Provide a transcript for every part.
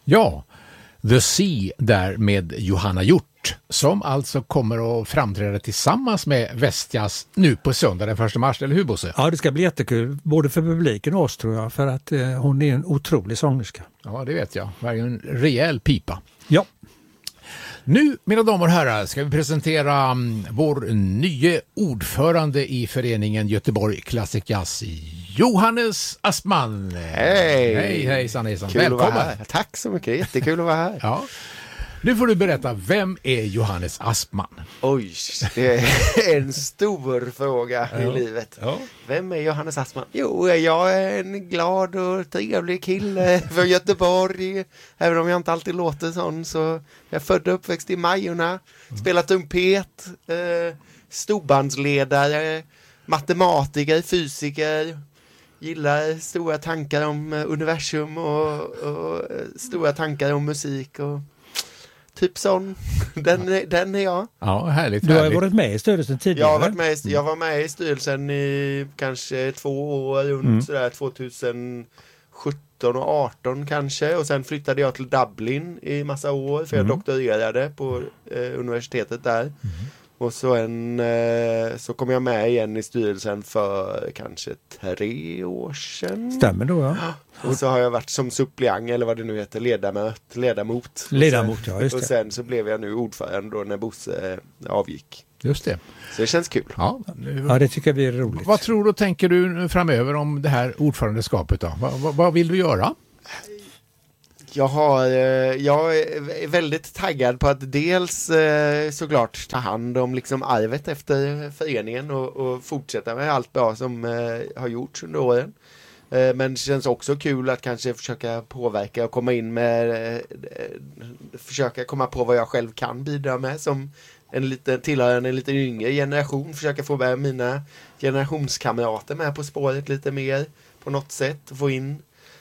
Ja, The Sea där med Johanna Hjort som alltså kommer att framträda tillsammans med Västjazz nu på söndag den 1 mars, eller hur Bosse? Ja, det ska bli jättekul, både för publiken och oss tror jag, för att hon är en otrolig sångerska. Ja, det vet jag. En rejäl pipa. Ja. Nu, mina damer och herrar, ska vi presentera vår nye ordförande i föreningen Göteborg Classic Jazz, Johannes Aspman. Hej! Hejsan. Välkommen! Tack så mycket, jättekul att vara här. Ja. Nu får du berätta, vem är Johannes Aspman? Oj, det är en stor fråga i livet. Ja. Vem är Johannes Aspman? Jo, jag är en glad och trevlig kille från Göteborg. Även om jag inte alltid låter sån, så jag är född och uppväxt i Majorna. Spelat trumpet, storbandsledare, matematiker, fysiker. Gillar stora tankar om universum och stora tankar om musik och typ sån. Den är jag. Ja, härligt. Du har ju varit med i styrelsen tidigare. Jag var med i styrelsen i kanske 2 år, runt sådär 2017 och 18 kanske. Och sen flyttade jag till Dublin i massa år, för jag doktorerade på universitetet där. Och så kom jag med igen i styrelsen för kanske 3 år sedan. Stämmer då, ja. Och så har jag varit som suppleant, eller vad det nu heter, ledamot. Ja, just det. Och sen så blev jag nu ordförande då när Bosse avgick. Just det. Så det känns kul. Ja, det tycker vi är roligt. Vad tror och tänker du framöver om det här ordförandeskapet då? Vad vill du göra? Jag är väldigt taggad på att dels såklart ta hand om liksom arvet efter föreningen och fortsätta med allt bra som har gjorts under åren. Men det känns också kul att kanske försöka påverka och komma in med försöka komma på vad jag själv kan bidra med som tillhörande en lite yngre generation. Försöka få med mina generationskamrater med på spåret lite mer på något sätt. Få in.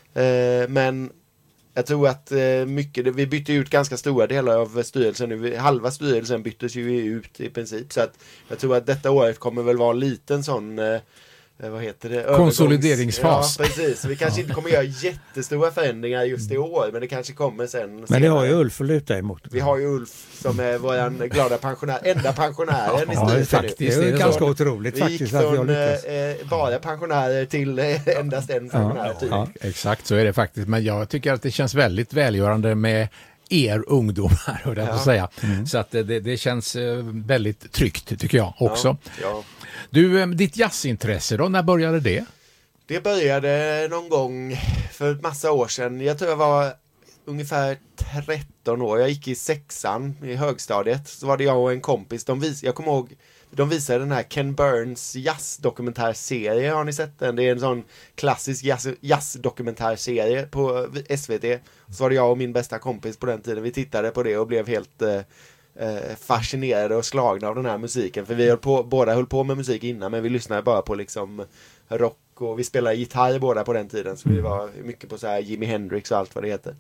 Men jag tror att vi bytte ut ganska stora delar av styrelsen nu. Halva styrelsen byttes ju ut i princip. Så att jag tror att detta året kommer väl vara en liten sån vad heter det? Konsolideringsfas. Ja, precis. Vi kanske inte kommer göra jättestora förändringar just i år, men det kanske kommer sen. Men det har ju Ulf att luta emot. Vi har ju Ulf som är våran glada pensionär, enda pensionären i styrelsen. Faktiskt, det är ganska otroligt faktiskt. Vi gick från bara pensionärer till endast en pensionär. Ja, exakt så är det faktiskt. Men jag tycker att det känns väldigt välgörande med er ungdomar, hör jag på säga. Så att det känns väldigt tryggt, tycker jag också. Ja. Du, ditt jazzintresse då, när började det? Det började någon gång för ett massa år sedan. Jag tror jag var ungefär 13 år. Jag gick i 6:an i högstadiet. Så var det jag och en kompis. Jag kommer ihåg, de visade den här Ken Burns jazzdokumentärserie. Har ni sett den? Det är en sån klassisk jazzdokumentärserie på SVT. Så var det jag och min bästa kompis på den tiden. Vi tittade på det och blev helt fascinerade och slagna av den här musiken. För vi båda höll på med musik innan, men vi lyssnade bara på liksom rock, och vi spelade gitarr båda på den tiden, så vi var mycket på så här Jimi Hendrix och allt vad det heter.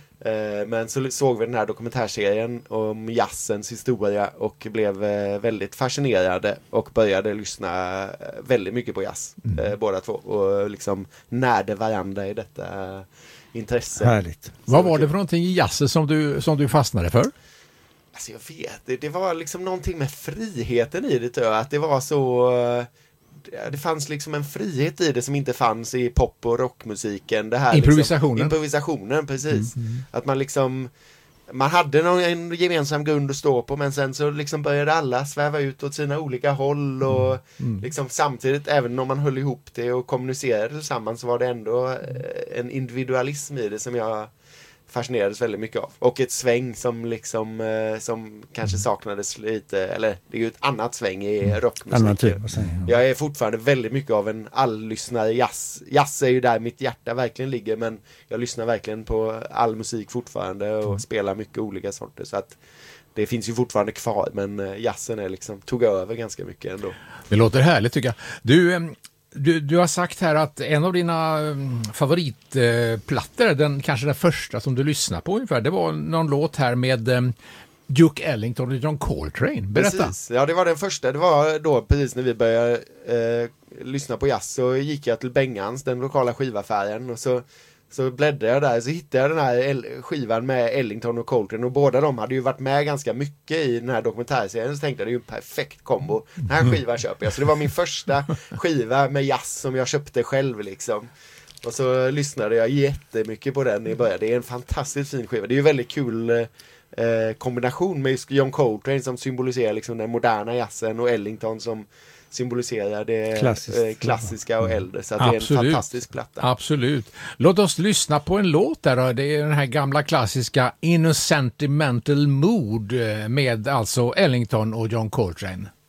Men så såg vi den här dokumentärserien om jazzens historia och blev väldigt fascinerade och började lyssna väldigt mycket på jazz, båda två, och liksom närde varandra i detta intresse. Härligt. Vad var det för någonting i jazzen som du fastnade för? Alltså jag vet, det var liksom någonting med friheten i det, tror jag. Att det var så, det fanns liksom en frihet i det som inte fanns i pop- och rockmusiken. Det här improvisationen, precis. Att man hade en gemensam grund att stå på, men sen så liksom började alla sväva ut åt sina olika håll och liksom samtidigt, även om man höll ihop det och kommunicerade tillsammans, så var det ändå en individualism i det som jag fascinerades väldigt mycket av. Och ett sväng som kanske saknades lite, eller det är ju ett annat sväng i rockmusiken. Jag är fortfarande väldigt mycket av en alllyssnare. Jazz är ju där mitt hjärta verkligen ligger, men jag lyssnar verkligen på all musik fortfarande och spelar mycket olika sorter, så att det finns ju fortfarande kvar, men jazzen är tog över ganska mycket ändå. Det låter härligt, tycker jag. Du har sagt här att en av dina favoritplattor, kanske den första som du lyssnar på ungefär, det var någon låt här med Duke Ellington och John Coltrane. Berätta. Precis. Ja, det var den första. Det var då precis när vi började lyssna på jazz, så gick jag till Bengans, den lokala skivaffären, och så Så bläddrade jag där, så hittade jag den här skivan med Ellington och Coltrane, och båda de hade ju varit med ganska mycket i den här dokumentärserien, så tänkte jag det är ju en perfekt kombo. Den här skivan köper jag. Så det var min första skiva med jazz som jag köpte själv liksom. Och så lyssnade jag jättemycket på den i början. Det är en fantastiskt fin skiva. Det är ju väldigt kul kombination med just John Coltrane som symboliserar liksom den moderna jazzen, och Ellington som symboliserar det klassiska och äldre. Så att det är en fantastisk platta. Absolut. Låt oss lyssna på en låt där då. Det är den här gamla klassiska In a Sentimental Mood med alltså Ellington och John Coltrane.